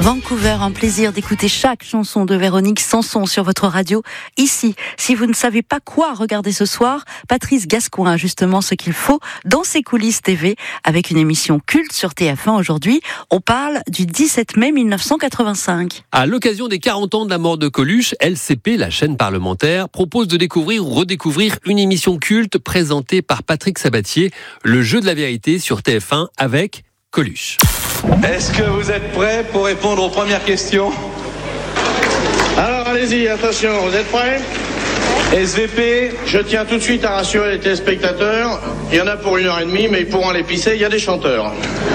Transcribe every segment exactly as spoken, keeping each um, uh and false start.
Vancouver, un plaisir d'écouter chaque chanson de Véronique Sanson sur votre radio. Ici, si vous ne savez pas quoi regarder ce soir, Patrice Gascoin a justement ce qu'il faut dans ses coulisses T V avec une émission culte sur T F un aujourd'hui. On parle du dix-sept mai mille neuf cent quatre-vingt-cinq. À l'occasion des quarante ans de la mort de Coluche, L C P, la chaîne parlementaire, propose de découvrir ou redécouvrir une émission culte présentée par Patrick Sabatier, Le jeu de la vérité sur T F un avec Coluche. Est-ce que vous êtes prêts pour répondre aux premières questions ? Alors allez-y, attention, vous êtes prêts ? S V P, je tiens tout de suite à rassurer les téléspectateurs, il y en a pour une heure et demie, mais ils pourront aller pisser, il y a des chanteurs.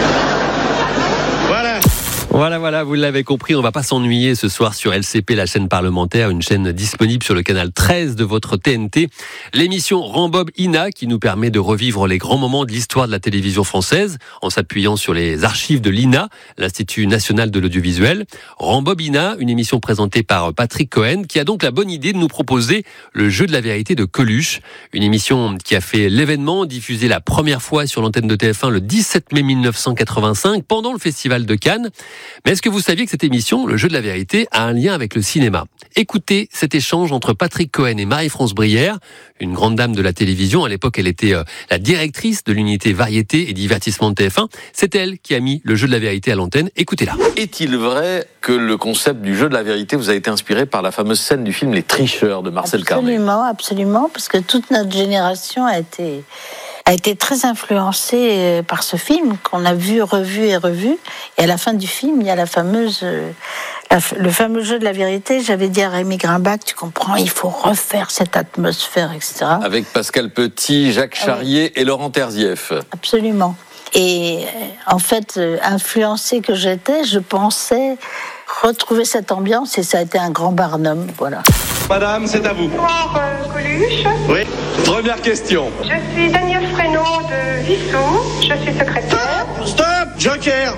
Voilà. Voilà, voilà, vous l'avez compris, on va pas s'ennuyer ce soir sur L C P, la chaîne parlementaire, une chaîne disponible sur le canal treize de votre T N T. L'émission Rambobina qui nous permet de revivre les grands moments de l'histoire de la télévision française en s'appuyant sur les archives de l'I N A, l'Institut National de l'Audiovisuel. Rambobina, une émission présentée par Patrick Cohen qui a donc la bonne idée de nous proposer Le jeu de la vérité de Coluche, une émission qui a fait l'événement, diffusée la première fois sur l'antenne de T F un le dix-sept mai mille neuf cent quatre-vingt-cinq pendant le Festival de Cannes. Mais est-ce que vous saviez que cette émission, Le jeu de la vérité, a un lien avec le cinéma ? Écoutez cet échange entre Patrick Cohen et Marie-France Brière, une grande dame de la télévision. À l'époque, elle était euh, la directrice de l'unité variété et divertissement de T F un. C'est elle qui a mis Le jeu de la vérité à l'antenne. Écoutez-la. Est-il vrai que le concept du jeu de la vérité vous a été inspiré par la fameuse scène du film Les Tricheurs de Marcel Carné ? Absolument, absolument, parce que toute notre génération a été... a été très influencé par ce film qu'on a vu, revu et revu. Et à la fin du film, il y a la fameuse, la, le fameux jeu de la vérité. J'avais dit à Rémi Grimbach, tu comprends, il faut refaire cette atmosphère, et cetera. Avec Pascal Petit, Jacques Charrier ah oui. et Laurent Terzieff. Absolument. Et en fait, influencée que j'étais, je pensais retrouver cette ambiance et ça a été un grand Barnum, voilà. Madame, c'est à vous. Bonsoir, euh, Coluche. Oui. Première question. Je suis Daniel Fresneau de Vissou. Je suis secrétaire. Stop, stop, joker.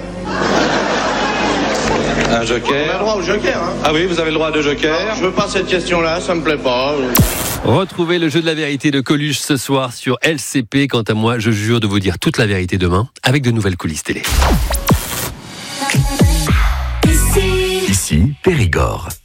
Un joker. On a le droit au joker, hein. Ah oui, vous avez le droit de joker. Non, je veux pas cette question-là, ça me plaît pas. Retrouvez Le jeu de la vérité de Coluche ce soir sur L C P. Quant à moi, je jure de vous dire toute la vérité demain avec de nouvelles coulisses télé. Ici, Périgord.